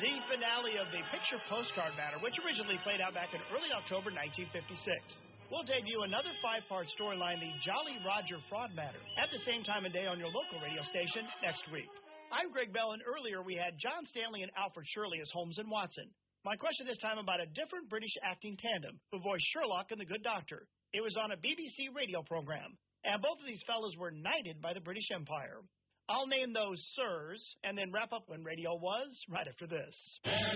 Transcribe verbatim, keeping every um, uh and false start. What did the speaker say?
The finale of the Picture Postcard Matter, which originally played out back in early October nineteen fifty-six. We'll debut another five-part storyline, the Jolly Roger Fraud Matter, at the same time of day on your local radio station next week. I'm Greg Bell, and earlier we had John Stanley and Alfred Shirley as Holmes and Watson. My question this time about a different British acting tandem who voiced Sherlock and the Good Doctor. It was on a B B C radio program, and both of these fellows were knighted by the British Empire. I'll name those sirs and then wrap up when radio was right after this.